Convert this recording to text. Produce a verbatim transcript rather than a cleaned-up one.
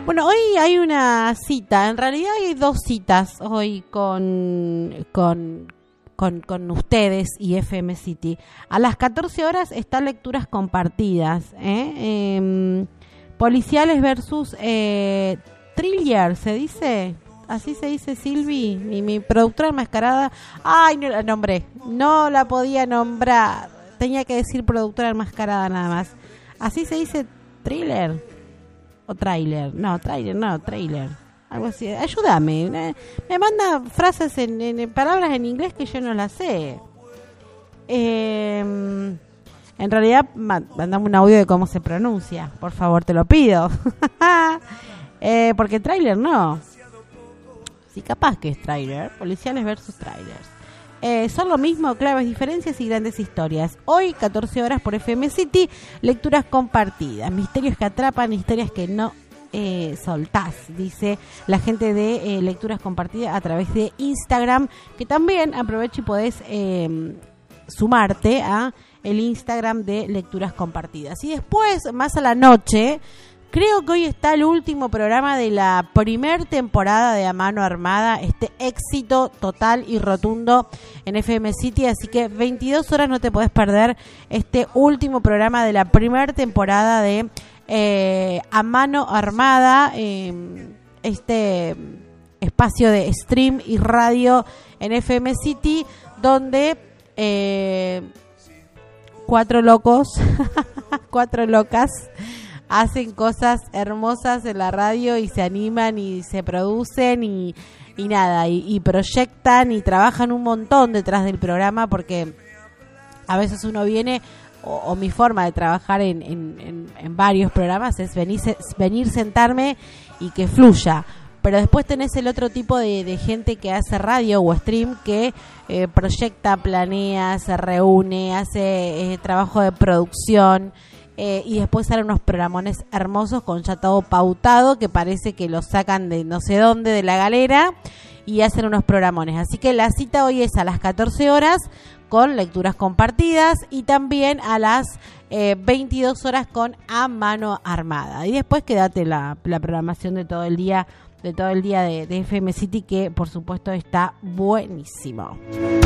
Bueno, hoy hay una cita, en realidad hay dos citas hoy con, con, con, con ustedes y F M City. A las catorce horas están lecturas compartidas, ¿eh? Eh, policiales versus eh, thriller, ¿se dice? Así se dice, Silvi, mi, mi productora enmascarada. Ay, no la nombré, no la podía nombrar, tenía que decir productora enmascarada nada más. Así se dice, thriller o trailer, no, trailer, no, trailer, algo así. Ayúdame, eh, me manda frases en, en palabras en inglés que yo no las sé. Eh, en realidad, mandame un audio de cómo se pronuncia, por favor, te lo pido. eh, porque trailer no. Sí, capaz que es trailer, policiales versus trailers. Eh, son lo mismo, claves, diferencias y grandes historias. Hoy, catorce horas por F M City, lecturas compartidas, misterios que atrapan, historias que no eh, soltás, dice la gente de eh, lecturas compartidas a través de Instagram, que también aprovecho y podés eh, sumarte a el Instagram de lecturas compartidas. Y después, más a la noche, creo que hoy está el último programa de la primer temporada de A Mano Armada, este éxito total y rotundo en F M City, así que veintidós horas no te podés perder este último programa de la primer temporada de eh, A Mano Armada, eh, este espacio de stream y radio en F M City, donde eh, cuatro locos, cuatro locas, hacen cosas hermosas en la radio y se animan y se producen y, y nada, y, y proyectan y trabajan un montón detrás del programa, porque a veces uno viene, o, o mi forma de trabajar en, en, en, en varios programas es venir, venir, sentarme y que fluya. Pero después tenés el otro tipo de, de gente que hace radio o stream, que eh, proyecta, planea, se reúne, hace eh, trabajo de producción. Eh, y después salen unos programones hermosos con ya todo pautado, que parece que los sacan de no sé dónde, de la galera, y hacen unos programones. Así que la cita hoy es a las catorce horas con lecturas compartidas, y también a las eh, veintidós horas con A Mano Armada. Y después quédate la, la programación de todo el día, de todo el día de, de F M City, que por supuesto está buenísimo.